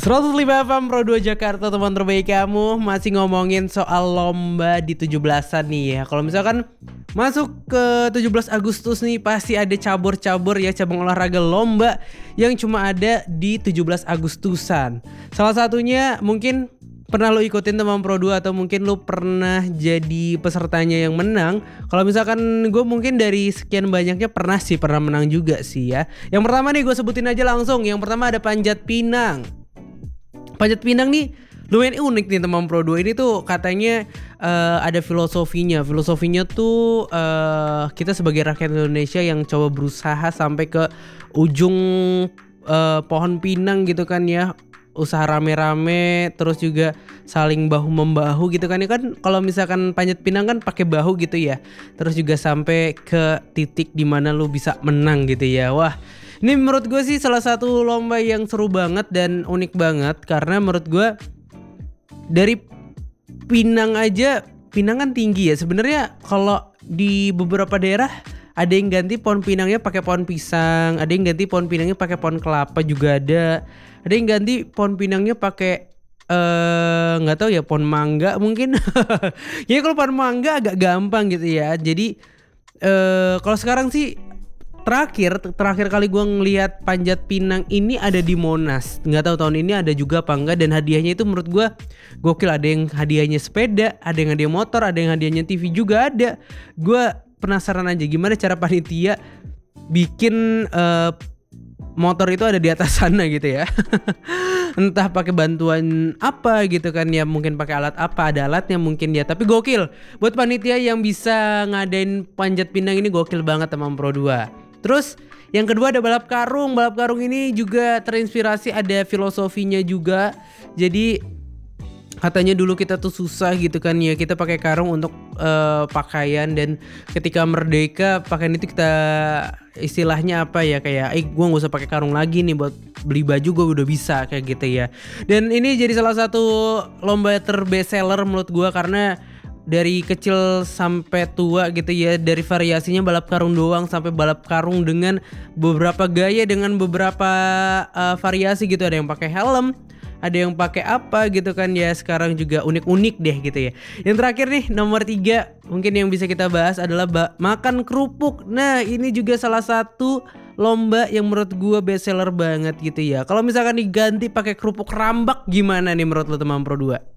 105 FM Pro 2 Jakarta, teman terbaik kamu. Masih ngomongin soal lomba di 17-an nih ya. Kalau misalkan masuk ke 17 Agustus nih, pasti ada cabur-cabur ya, cabang olahraga lomba yang cuma ada di 17 Agustusan. Salah satunya mungkin pernah lo ikutin teman Pro 2, atau mungkin lo pernah jadi pesertanya yang menang. Kalau misalkan gue mungkin dari sekian banyaknya pernah menang juga sih ya. Yang pertama nih gue sebutin aja langsung. Yang pertama ada Panjat Pinang. Panjat Pinang nih lumayan unik nih teman Pro 2. Ini tuh katanya ada filosofinya. Filosofinya tuh kita sebagai rakyat Indonesia yang coba berusaha sampai ke ujung pohon pinang gitu kan ya. Usaha rame-rame, terus juga saling bahu-membahu gitu kan ya. Kan kalau misalkan panjat pinang kan pakai bahu gitu ya. Terus juga sampai ke titik dimana lu bisa menang gitu ya. Wah, ini menurut gue sih salah satu lomba yang seru banget dan unik banget. Karena menurut gue dari Pinang aja, Pinang kan tinggi ya. Sebenarnya kalau di beberapa daerah ada yang ganti pohon pinangnya pakai pohon pisang, ada yang ganti pohon pinangnya pakai pohon kelapa juga ada. Ada yang ganti pohon pinangnya pakai nggak tahu ya, pohon mangga mungkin. Ya kalau pohon mangga agak gampang gitu ya. Jadi kalau sekarang sih terakhir kali gue ngelihat Panjat Pinang ini ada di Monas. Nggak tahu tahun ini ada juga apa enggak. Dan hadiahnya itu menurut gue gokil. Ada yang hadiahnya sepeda, ada yang hadiah motor, ada yang hadiahnya TV juga ada. Gue penasaran aja gimana cara panitia bikin motor itu ada di atas sana gitu ya. Entah pakai bantuan apa gitu kan ya, mungkin pakai alat apa, ada alatnya mungkin ya. Tapi gokil buat panitia yang bisa ngadain Panjat Pinang ini, gokil banget teman Pro 2. Terus yang kedua ada balap karung. Balap karung ini juga terinspirasi, ada filosofinya juga. Jadi katanya dulu kita tuh susah gitu kan ya, kita pakai karung untuk pakaian, dan ketika merdeka pakaian itu kita istilahnya apa ya, kayak gue gak usah pakai karung lagi nih, buat beli baju gue udah bisa kayak gitu ya. Dan ini jadi salah satu lomba terbest seller menurut gue, karena dari kecil sampai tua gitu ya, dari variasinya balap karung doang sampai balap karung dengan beberapa gaya, dengan beberapa variasi gitu. Ada yang pakai helm, ada yang pakai apa gitu kan ya. Sekarang juga unik-unik deh gitu ya. Yang terakhir nih nomor 3 mungkin yang bisa kita bahas adalah makan kerupuk. Nah ini juga salah satu lomba yang menurut gue best seller banget gitu ya. Kalau misalkan diganti pakai kerupuk rambak, gimana nih menurut lo teman Pro 2?